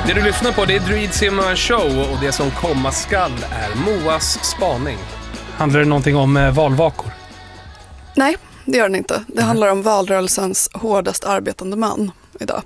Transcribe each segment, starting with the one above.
Det du lyssnar på, det är Druid Cinema Show och det som komma skall är Moas spaning. Handlar det någonting om valvakor? Nej, det gör den inte. Det handlar om valrörelsens hårdast arbetande man idag.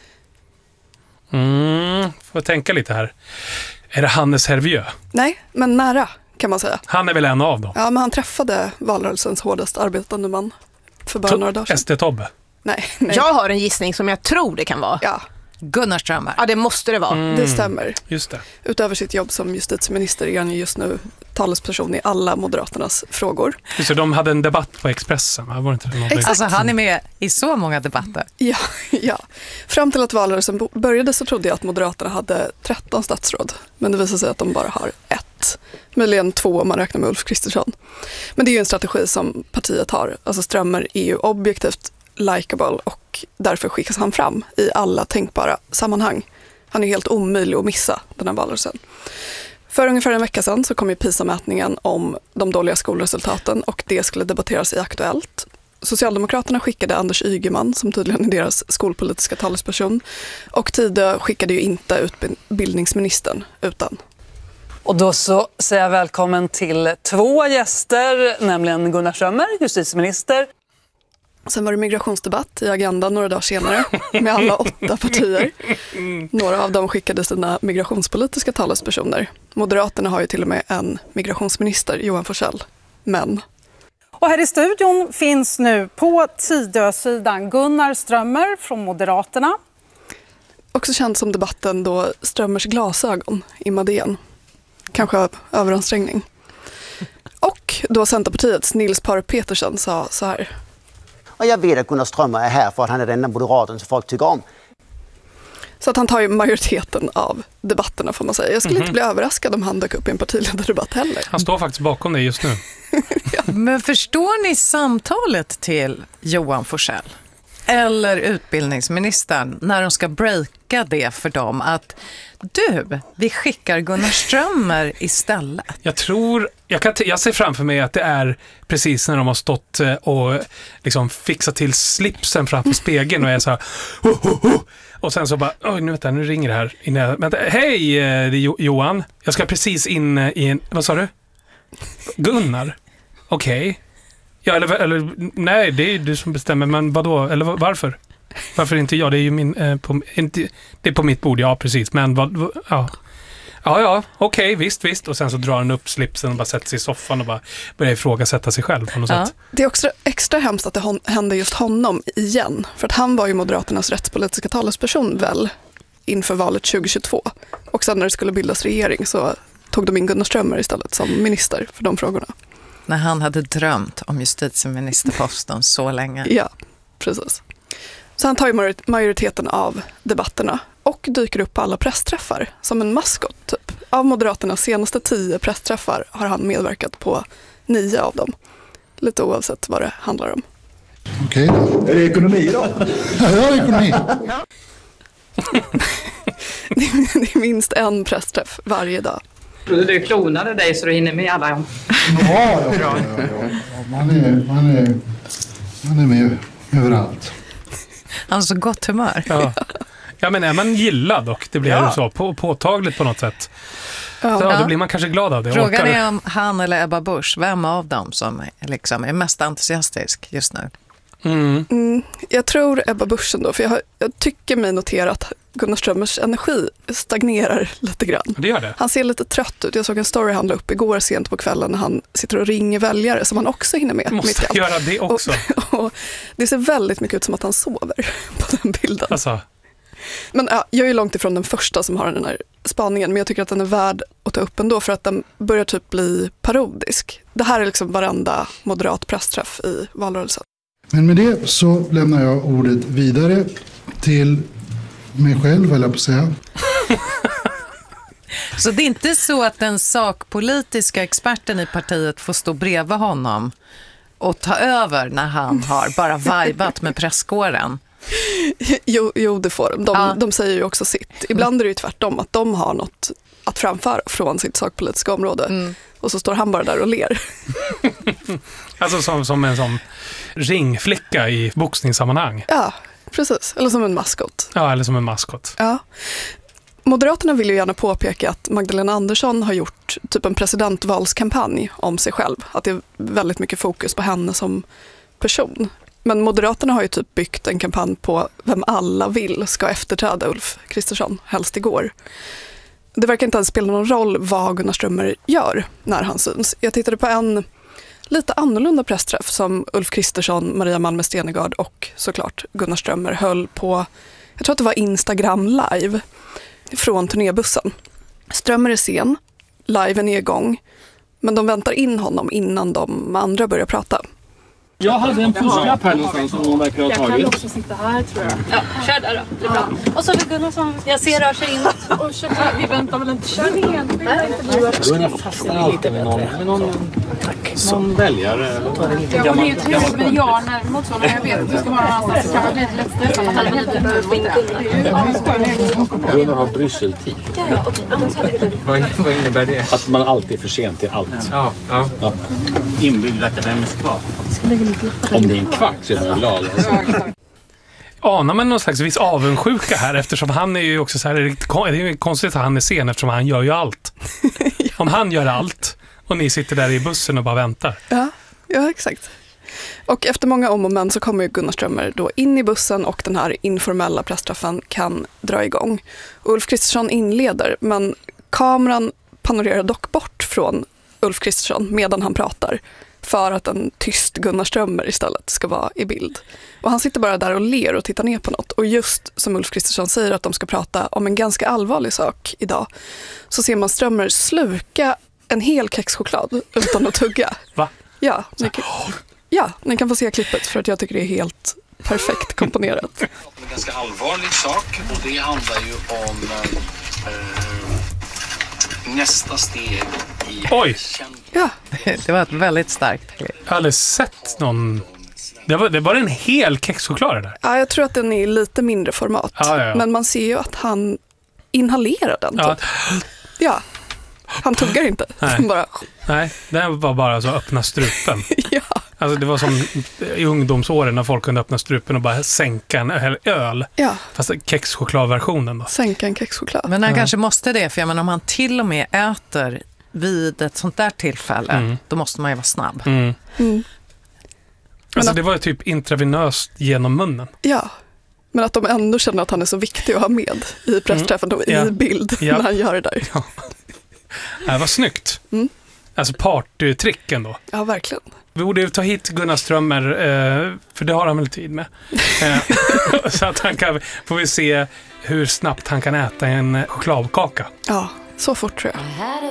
Får jag tänka lite här. Är det Hannes Hervieux? Nej, men nära kan man säga. Han är väl en av dem? Ja, men han träffade valrörelsens hårdast arbetande man för bara några dagar sedan. SD-Tobbe? Nej. Jag har en gissning som jag tror det kan vara. Ja. Gunnar Strömmer. Ja, det måste det vara. Det stämmer. Just det. Utöver sitt jobb som justitieminister är han just nu talesperson i alla Moderaternas frågor. Just det, de hade en debatt på Expressen. Var inte det Exakt. Alltså han är med i så många debatter. Ja. Fram till att valrörelsen började så trodde jag att Moderaterna hade 13 statsråd. Men det visar sig att de bara har 1. Möjligen 2 om man räknar med Ulf Kristersson. Men det är ju en strategi som partiet har. Alltså Strömmer är ju objektivt likeable och därför skickas han fram i alla tänkbara sammanhang. Han är helt omöjlig att missa den här valrörelsen. För ungefär en vecka sedan så kom ju PISA-mätningen om de dåliga skolresultaten och det skulle debatteras i Aktuellt. Socialdemokraterna skickade Anders Ygeman som tydligen är deras skolpolitiska talesperson och Tidö skickade ju inte utbildningsministern utan. Och då så säger jag välkommen till 2 gäster, nämligen Gunnar Strömmer, justitieminister. Sen var det migrationsdebatt i Agenda några dagar senare med alla 8 partier. Några av dem skickade sina migrationspolitiska talespersoner. Moderaterna har ju till och med en migrationsminister, Johan Forssell. Men... Och här i studion finns nu på Tidö-sidan Gunnar Strömmer från Moderaterna. Också känd som debatten då Strömmers glasögon immade igen. Kanske av överansträngning. Och då Centerpartiets Nils Paare Petersen sa så här. Och jag vet att Gunnar Strömmer är här för att han är den enda moderaten som folk tycker om. Så att han tar ju majoriteten av debatterna får man säga. Jag skulle inte bli överraskad om han dök upp i en partiledardebatt heller. Han står faktiskt bakom dig just nu. Ja. Men förstår ni samtalet till Johan Forssell eller utbildningsministern när de ska breaka det för dem att vi skickar Gunnar Strömmer istället? Jag ser framför mig att det är precis när de har stått och liksom fixat till slipsen framför spegeln och är så här och sen så bara, nu ringer det här. Vänta, hej, det är Johan. Jag ska precis in i en, vad sa du? Gunnar? Okej. Ja, eller nej, det är du som bestämmer, men vadå? Eller varför? Varför inte jag? Det är ju det är på mitt bord, ja precis. Men ja, okej, visst. Och sen så drar han upp slipsen och bara sätter sig i soffan och bara börjar ifrågasätta sig själv på något sätt. Det är också extra hemskt att det hände just honom igen. För att han var ju Moderaternas rättspolitiska talesperson väl inför valet 2022. Och sen när det skulle bildas regering så tog de in Gunnar Strömmer istället som minister för de frågorna. När han hade drömt om justitieministerposten så länge. Ja, precis. Så han tar ju majoriteten av debatterna och dyker upp på alla pressträffar som en maskot typ. Av Moderaternas senaste 10 pressträffar har han medverkat på 9 av dem. Lite oavsett vad det handlar om. Okej. Är det ekonomi då? Ja, det är ekonomi. Det är minst en pressträff varje dag. Du klonade dig så du hinner med alla. Ja. Man är med överallt. Han har så gott humör. Ja, men är man gillad och det blir så påtagligt på något sätt. Ja, då blir man kanske glad av det. Frågan är om han eller Ebba Busch, vem av dem som liksom är mest entusiastisk just nu? Jag tror Ebba Busch ändå, för jag tycker mig notera att Gunnar Strömmers energi stagnerar lite grann. Det gör det. Han ser lite trött ut. Jag såg en story han la upp igår sent på kvällen när han sitter och ringer väljare som han också hinner med. Måste göra det också. Och det ser väldigt mycket ut som att han sover på den bilden. Alltså. Men jag är långt ifrån den första som har den här spaningen, men jag tycker att den är värd att ta upp ändå för att den börjar typ bli parodisk. Det här är liksom varenda moderat pressträff i valrörelsen. Men med det så lämnar jag ordet vidare till mig själv, eller på att säga. Så det är inte så att den sakpolitiska experten i partiet får stå bredvid honom och ta över när han har bara vibat med presskåren? Jo, det får de. De säger ju också sitt. Ibland är det ju tvärtom att de har något att framföra från sitt sakpolitiska område. Och så står han bara där och ler. Alltså som en sån ringflicka i boxningssammanhang. Ja, precis. Eller som en maskot. Ja, eller som en maskot. Ja. Moderaterna vill ju gärna påpeka att Magdalena Andersson har gjort typ en presidentvalskampanj om sig själv. Att det är väldigt mycket fokus på henne som person. Men Moderaterna har ju typ byggt en kampanj på vem alla vill ska efterträda Ulf Kristersson, helst igår. Det verkar inte ens spela någon roll vad Gunnar Strömmer gör när han syns. Jag tittade på en lite annorlunda pressträff som Ulf Kristersson, Maria Malmö Stenegard och såklart Gunnar Strömmer höll på, jag tror att det var Instagram live från turnébussen. Strömmer är sen, liven är igång, men de väntar in honom innan de andra börjar prata. Jag hade en pusslapp här någonstans som hon verkar ha tagit. Jag kan också sitta här, tror jag. Ja, kör där då. Det är bra. Och så har vi Gunnar som jag ser rör sig inåt. Och vi väntar väl inte. Kör ner. Gunnar fastnar alltid med någon väljare. Ja, och det är ju trevligt med ja när motståndaren jag vet att du ska vara någonstans. Så kan man bli lite stressad att han är lite. Gunnar har Brysseltid. Vad innebär det? Att man alltid är för sent till allt. Ja. Inbyggd akademisk kvar. Om det är en kvart så är man glad. Anar man någon slags viss avundsjuka här eftersom han är ju också så här, det är ju konstigt att han är sen eftersom han gör ju allt. Om han gör allt och ni sitter där i bussen och bara väntar. Ja, exakt. Och efter många om och men så kommer ju Gunnar Strömmer då in i bussen och den här informella pressträffen kan dra igång. Ulf Kristersson inleder, men kameran panorerar dock bort från Ulf Kristersson medan han pratar för att en tyst Gunnar Strömmer istället ska vara i bild. Och han sitter bara där och ler och tittar ner på något. Och just som Ulf Kristersson säger att de ska prata om en ganska allvarlig sak idag, så ser man Strömmer sluka en hel kexchoklad utan att tugga. Va? Ja, ni kan få se klippet för att jag tycker det är helt perfekt komponerat. En ganska allvarlig sak, och det handlar ju om nästa steg i... Oj! Ja. Det var ett väldigt starkt klipp. Jag har aldrig sett någon... Det var en hel kexchoklad där. Ja, jag tror att den är i lite mindre format. Ja. Men man ser ju att han inhalerar den. Ja. Typ. Ja. Han tuggar inte. Nej, det var bara så öppna strupen. Ja. Alltså det var som i ungdomsåren när folk kunde öppna strupen och bara sänka en öl. Ja. Fast kexchokladversionen då. Sänka en kexchoklad. Men han kanske måste det, för jag menar, om han till och med äter vid ett sånt där tillfälle, då måste man ju vara snabb. Alltså det var ju typ intravenöst genom munnen. Ja, men att de ändå känner att han är så viktig att ha med i pressträffen och i bild när han gör det där. Ja. Det var snyggt. Alltså partytricken då. Ja, verkligen. Vi borde ta hit Gunnar Strömmer, för det har han väl tid med. Så att får vi se hur snabbt han kan äta en chokladkaka. Ja, så fort tror jag.